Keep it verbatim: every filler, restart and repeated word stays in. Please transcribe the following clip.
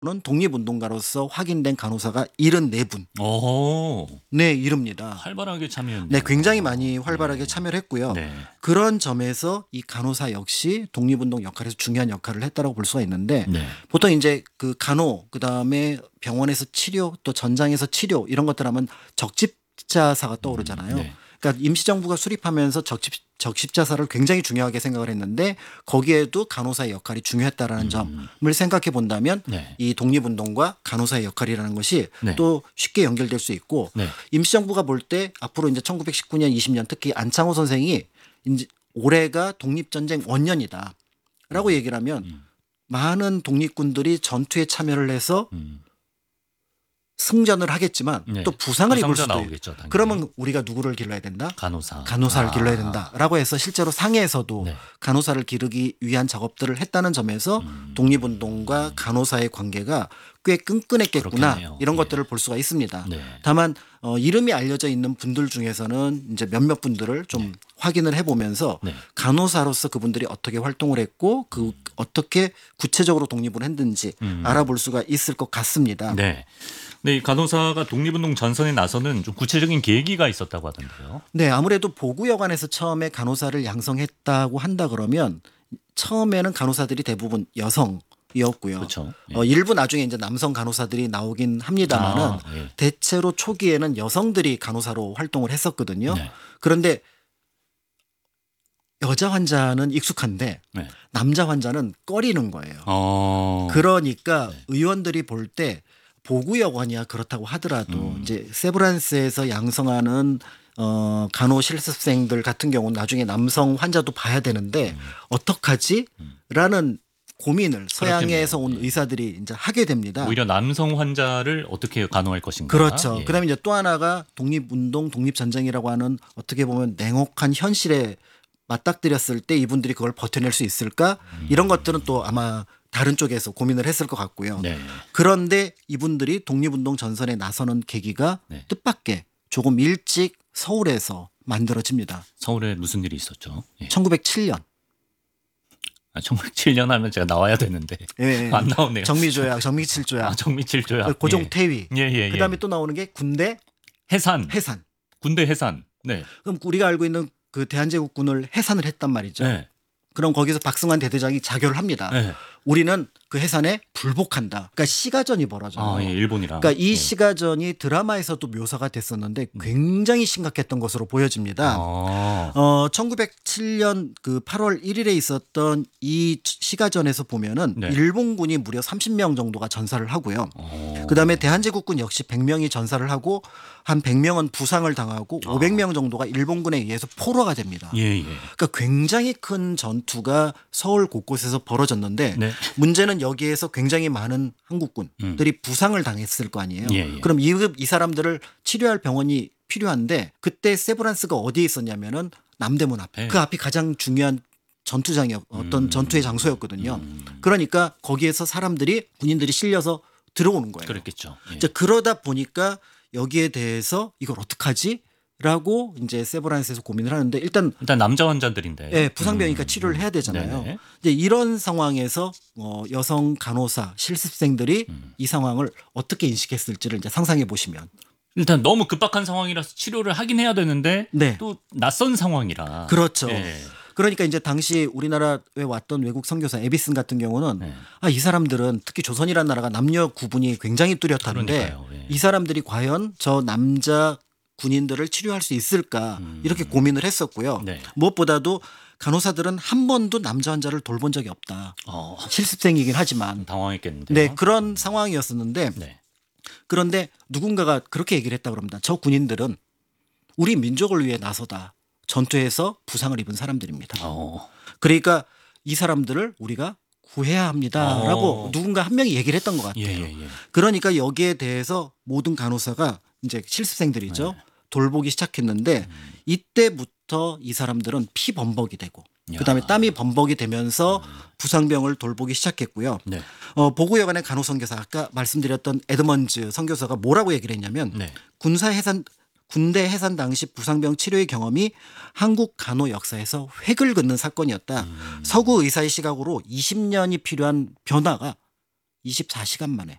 는 독립운동가로서 확인된 간호사가 칠십사 분. 오. 네, 이릅니다. 활발하게 참여했네요. 네, 굉장히 많이 활발하게 네. 참여를 했고요. 네. 그런 점에서 이 간호사 역시 독립운동 역할에서 중요한 역할을 했다라고 볼 수가 있는데 네. 보통 이제 그 간호 그다음에 병원에서 치료 또 전장에서 치료 이런 것들 하면 적십자사가 떠오르잖아요. 네. 그러니까 임시정부가 수립하면서 적십, 적십자사를 굉장히 중요하게 생각을 했는데 거기에도 간호사의 역할이 중요했다라는 음. 점을 생각해 본다면 네. 이 독립운동과 간호사의 역할이라는 것이 네. 또 쉽게 연결될 수 있고 네. 임시정부가 볼 때 앞으로 이제 천구백십구 년 이십 년 특히 안창호 선생이 이제 올해가 독립전쟁 원년이다라고 얘기를 하면 음. 많은 독립군들이 전투에 참여를 해서 음. 승전을 하겠지만 네. 또 부상을 입을 부상자 수도 있고 나오겠죠, 당연히. 그러면 우리가 누구를 길러야 된다? 간호사. 간호사를 아. 길러야 된다라고 해서 실제로 상해에서도 네. 간호사를 기르기 위한 작업들을 했다는 점에서 음. 독립운동과 간호사의 관계가 꽤 끈끈했겠구나 그렇겠네요. 이런 예. 것들을 볼 수가 있습니다. 네. 다만 어, 이름이 알려져 있는 분들 중에서는 이제 몇몇 분들을 좀 네. 확인을 해보면서 네. 간호사로서 그분들이 어떻게 활동을 했고 그 어떻게 구체적으로 독립을 했는지 음. 알아볼 수가 있을 것 같습니다. 네. 네, 이 간호사가 독립운동 전선에 나서는 좀 구체적인 계기가 있었다고 하던데요. 네, 아무래도 보구여관에서 처음에 간호사를 양성했다고 한다 그러면 처음에는 간호사들이 대부분 여성이었고요. 그렇죠. 예. 어, 일부 나중에 이제 남성 간호사들이 나오긴 합니다만은 아, 예. 대체로 초기에는 여성들이 간호사로 활동을 했었거든요. 네. 그런데 여자 환자는 익숙한데 네. 남자 환자는 꺼리는 거예요. 어. 그러니까 네. 의원들이 볼 때 보구여관이야 그렇다고 하더라도 음. 이제 세브란스에서 양성하는 어, 간호 실습생들 같은 경우는 나중에 남성 환자도 봐야 되는데 음. 어떡하지? 라는 고민을 서양에서 온 그렇겠네요. 예. 의사들이 이제 하게 됩니다. 오히려 남성 환자를 어떻게 간호할 것인가. 그렇죠. 예. 그다음에 이제 또 하나가 독립운동, 독립전쟁이라고 하는 어떻게 보면 냉혹한 현실에 맞닥뜨렸을 때 이분들이 그걸 버텨낼 수 있을까? 음. 이런 것들은 또 아마 다른 쪽에서 고민을 했을 것 같고요. 네. 그런데 이분들이 독립운동 전선에 나서는 계기가 네. 뜻밖의 조금 일찍 서울에서 만들어집니다. 서울에 무슨 일이 있었죠? 예. 천구백칠 년. 아, 천구백칠 년 하면 제가 나와야 되는데 예, 예. 안 나오네요. 정미조약, 정미칠조약, 아, 정미칠조약. 고종 예. 태위. 예, 예, 예. 그다음에 또 나오는 게 군대 해산. 해산. 군대 해산. 네. 그럼 우리가 알고 있는 그 대한제국군을 해산을 했단 말이죠. 네. 그럼 거기서 박승환 대대장이 자결을 합니다. 네. 우리는 그 해산에 불복한다. 그러니까 시가전이 벌어져요. 아, 예, 일본이랑. 그러니까 이 예. 시가전이 드라마에서도 묘사가 됐었는데 굉장히 심각했던 것으로 보여집니다. 아. 어, 천구백칠 년 그 팔월 일일에 있었던 이 시가전에서 보면은 네. 일본군이 무려 삼십 명 정도가 전사를 하고요. 어. 그다음에 대한제국군 역시 백 명이 전사를 하고 한 백 명은 부상을 당하고 아. 오백 명 정도가 일본군에 의해서 포로가 됩니다. 예, 예. 그러니까 굉장히 큰 전투가 서울 곳곳에서 벌어졌는데 네. 문제는 여기에서 굉장히 많은 한국군들이 부상을 당했을 거 아니에요. 음. 예, 예. 그럼 이, 이 사람들을 치료할 병원이 필요한데 그때 세브란스가 어디에 있었냐면은 남대문 앞. 네. 그 앞이 가장 중요한 전투장이었 어떤 음. 전투의 장소였거든요. 음. 그러니까 거기에서 사람들이 군인들이 실려서 들어오는 거예요. 그랬겠죠. 예. 이제 그러다 보니까 여기에 대해서 이걸 어떡하지? 라고 이제 세브란스에서 고민을 하는데 일단 일단 남자 환자들인데. 예, 부상병이니까 음. 치료를 해야 되잖아요. 네네. 이제 이런 상황에서 어, 여성 간호사 실습생들이 음. 이 상황을 어떻게 인식했을지를 이제 상상해 보시면 일단 너무 급박한 상황이라서 치료를 하긴 해야 되는데 네. 또 낯선 상황이라. 그렇죠. 예. 그러니까 이제 당시 우리나라에 왔던 외국 선교사 에비슨 같은 경우는 네. 아, 이 사람들은 특히 조선이라는 나라가 남녀 구분이 굉장히 뚜렷한데 그러니까요. 예. 이 사람들이 과연 저 남자 군인들을 치료할 수 있을까 음. 이렇게 고민을 했었고요. 네. 무엇보다도 간호사들은 한 번도 남자 환자를 돌본 적이 없다. 어, 실습생이긴 하지만 당황했겠는데요. 네 그런 상황이었었는데 네. 그런데 누군가가 그렇게 얘기를 했다고 합니다. 저 군인들은 우리 민족을 위해 나서다 전투에서 부상을 입은 사람들입니다. 어. 그러니까 이 사람들을 우리가 구해야 합니다라고 어. 누군가 한 명이 얘기를 했던 것 같아요. 예, 예, 예. 그러니까 여기에 대해서 모든 간호사가 이제 실습생들이죠. 네. 돌보기 시작했는데 음. 이때부터 이 사람들은 피 범벅이 되고 야. 그다음에 땀이 범벅이 되면서 부상병을 돌보기 시작했고요. 네. 어, 보구여관의 간호선교사 아까 말씀드렸던 에드먼즈 선교사가 뭐라고 얘기를 했냐면 네. 군사 해산 군대 해산 당시 부상병 치료의 경험이 한국 간호 역사에서 획을 긋는 사건이었다. 음. 서구 의사의 시각으로 이십 년이 필요한 변화가 이십사 시간 만에